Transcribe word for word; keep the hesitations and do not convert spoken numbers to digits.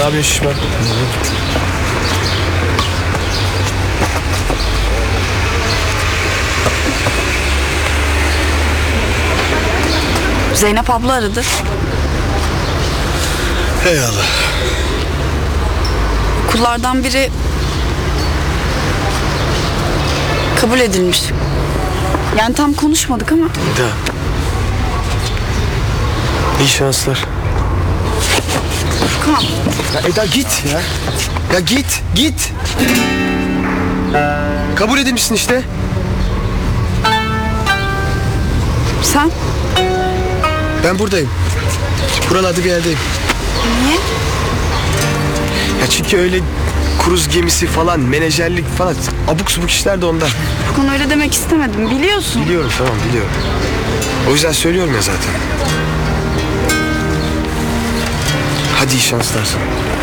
yapıyorsun şişman? Zeynep abla aradı. Hey Allah. Okullardan biri kabul edilmiş. Yani tam konuşmadık ama. Eda. İyi şanslar. Furkan. Ya Eda git ya. Ya git, git. Kabul edilmişsin işte. Sen? Ben buradayım. Buralarda bir yerdeyim. Niye? Ya çünkü öyle kruz gemisi falan, menajerlik falan abuk subuk işler de ondan. Furkan öyle demek istemedim. Biliyorsun. Biliyorum, tamam biliyorum. O yüzden söylüyorum ya zaten. Hadi iyi şanslar sana.